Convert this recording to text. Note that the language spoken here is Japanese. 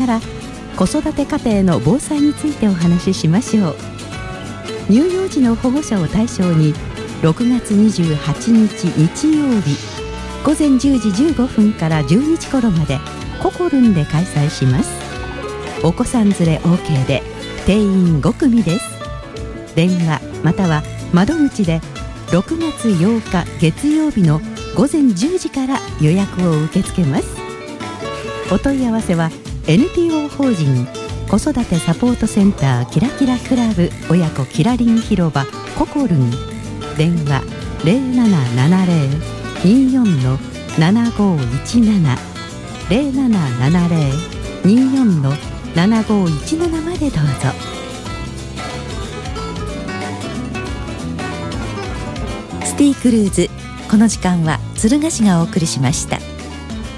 から子育て家庭の防災についてお話ししましょう。乳幼児の保護者を対象に6月28日日曜日午前10時15分から12時頃までココルンで開催します。お子さん連れ OK で定員5組です。電話または窓口で6月8日月曜日の午前10時から予約を受け付けます。お問い合わせは NPO 法人子育てサポートセンターキラキラクラブ親子キラリン広場ココルン、電話 0770-24-7517 0770-24-7517までどうぞ。 シティクルーズ、この時間は敦賀市がお送りしました。